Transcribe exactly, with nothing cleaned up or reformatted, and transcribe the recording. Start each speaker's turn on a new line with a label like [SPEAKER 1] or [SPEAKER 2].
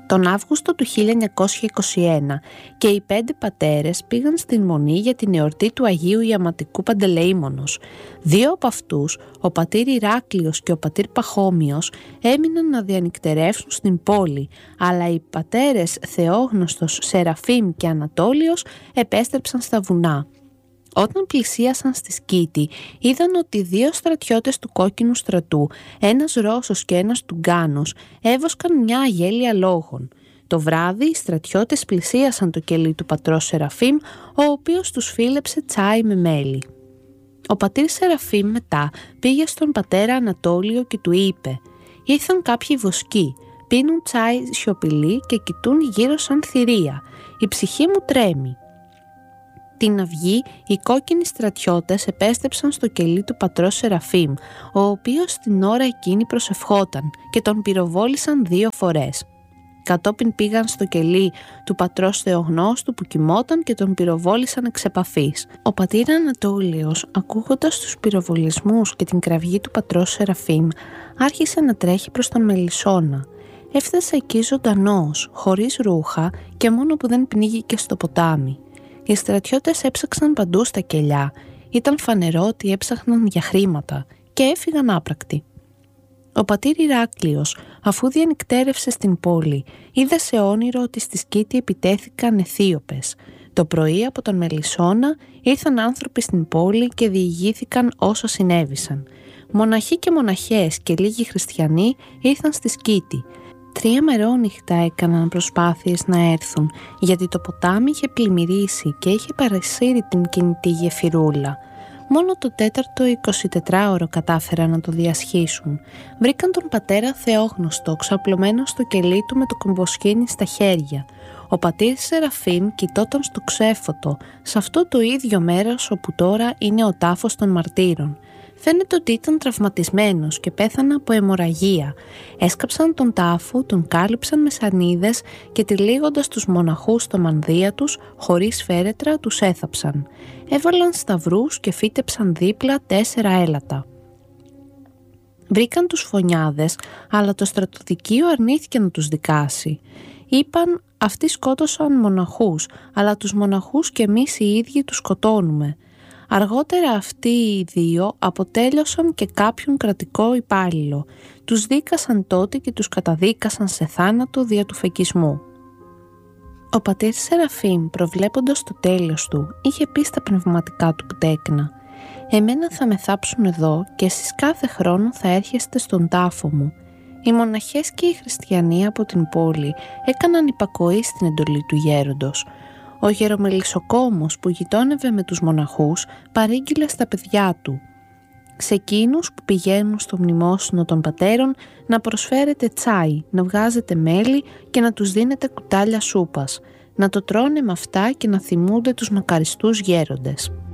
[SPEAKER 1] τον Αύγουστο του χίλια εννιακόσια είκοσι ένα και οι πέντε πατέρες πήγαν στην Μονή για την εορτή του Αγίου Ιαματικού Παντελεήμονος. Δύο από αυτούς, ο πατήρ Ηράκλειος και ο πατήρ Παχώμιος, έμειναν να διανυκτερεύσουν στην πόλη, αλλά οι πατέρες Θεόγνωστος, Σεραφείμ και Ανατόλιος επέστρεψαν στα βουνά. Όταν πλησίασαν στη Σκήτη, είδαν ότι δύο στρατιώτες του Κόκκινου Στρατού, ένας Ρώσος και ένας Τουγκάνος, έβοσκαν μια αγέλια λόγων. Το βράδυ οι στρατιώτες πλησίασαν το κελί του πατρός Σεραφείμ, ο οποίος τους φίλεψε τσάι με μέλι. Ο πατήρ Σεραφείμ μετά πήγε στον πατέρα Ανατόλιο και του είπε: «Ήρθαν κάποιοι βοσκοί, πίνουν τσάι σιωπηλοί και κοιτούν γύρω σαν θηρία. Η ψυχή μου τρέμει». Την αυγή, οι κόκκινοι στρατιώτες επέστρεψαν στο κελί του πατρός Σεραφείμ, ο οποίος την ώρα εκείνη προσευχόταν και τον πυροβόλησαν δύο φορές. Κατόπιν πήγαν στο κελί του πατρός Θεογνώστου που κοιμόταν και τον πυροβόλησαν εξ επαφής. Ο πατήρ Ανατόλιος, ακούγοντας τους πυροβολισμούς και την κραυγή του πατρός Σεραφείμ, άρχισε να τρέχει προς τον Μελισσώνα. Έφτασε εκεί ζωντανός, χωρίς ρούχα και μόνο που δεν πνίγηκε στο ποτάμι. Οι στρατιώτες έψαξαν παντού στα κελιά. Ήταν φανερό ότι έψαχναν για χρήματα και έφυγαν άπρακτοι. Ο πατήρ Ηράκλειος, αφού διανυκτέρευσε στην πόλη, είδε σε όνειρο ότι στη Σκήτη επιτέθηκαν Αιθίωπες. Το πρωί από τον Μελισσώνα ήρθαν άνθρωποι στην πόλη και διηγήθηκαν όσα συνέβησαν. Μοναχοί και μοναχές και λίγοι χριστιανοί ήρθαν στη Σκήτη. Τρία μερόνυχτα έκαναν προσπάθειες να έρθουν, γιατί το ποτάμι είχε πλημμυρίσει και είχε παρασύρει την κινητή γεφυρούλα. Μόνο το τέταρτο εικοσιτετράωρο κατάφεραν να το διασχίσουν. Βρήκαν τον πατέρα Θεόγνωστο ξαπλωμένο στο κελί του με το κομποσκήνι στα χέρια. Ο πατήρ Σεραφείμ κοιτόταν στο ξέφωτο, σε αυτό το ίδιο μέρος όπου τώρα είναι ο τάφος των μαρτύρων. Φαίνεται ότι ήταν τραυματισμένος και πέθανε από αιμορραγία. Έσκαψαν τον τάφο, τον κάλυψαν με σανίδες και τυλίγοντας τους μοναχούς στο μανδύα τους, χωρίς φέρετρα, τους έθαψαν. Έβαλαν σταυρούς και φύτεψαν δίπλα τέσσερα έλατα. Βρήκαν τους φωνιάδες, αλλά το στρατοδικείο αρνήθηκε να τους δικάσει. Είπαν, αυτοί σκότωσαν μοναχούς, αλλά τους μοναχούς και εμείς οι ίδιοι τους σκοτώνουμε. Αργότερα αυτοί οι δύο αποτέλειωσαν και κάποιον κρατικό υπάλληλο. Τους δίκασαν τότε και τους καταδίκασαν σε θάνατο δια του φεκισμού. Ο πατήρ Σεραφείμ, προβλέποντας το τέλος του, είχε πει στα πνευματικά του τέκνα: «Εμένα θα με θάψουν εδώ και εσείς κάθε χρόνο θα έρχεστε στον τάφο μου». Οι μοναχές και οι χριστιανοί από την πόλη έκαναν υπακοή στην εντολή του γέροντος. Ο γερομελισσοκόμος που γειτόνευε με τους μοναχούς παρήγγειλε στα παιδιά του: σε εκείνους που πηγαίνουν στο μνημόσυνο των πατέρων να προσφέρετε τσάι, να βγάζετε μέλι και να τους δίνετε κουτάλια σούπας, να το τρώνε με αυτά και να θυμούνται τους μακαριστούς γέροντες.